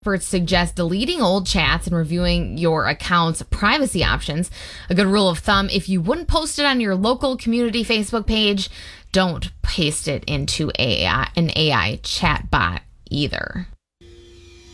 Experts suggest deleting old chats and reviewing your account's privacy options. A good rule of thumb, if you wouldn't post it on your local community Facebook page, don't paste it into an AI chat bot either.